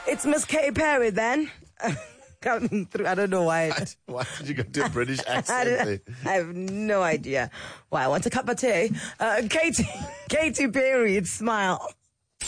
It's Miss Katy Perry then. Coming through. I don't know why. Why did you go to a British accent there? I have no idea why. I want a cup of tea. Katy Perry, smile.